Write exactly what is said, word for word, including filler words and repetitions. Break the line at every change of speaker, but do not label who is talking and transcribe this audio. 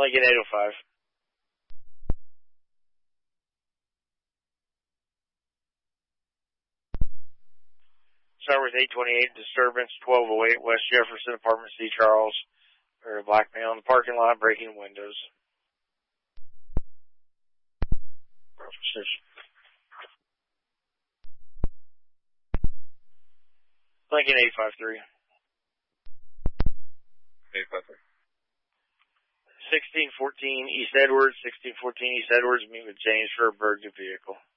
Lincoln eight oh five. Start with eight twenty-eight, disturbance, twelve oh eight, West Jefferson, Apartment C, Charles. Or a black male in the parking lot breaking windows. Lincoln eight five three.
eight five three.
sixteen fourteen East Edwards, sixteen fourteen East Edwards, meet with James for a burglary vehicle.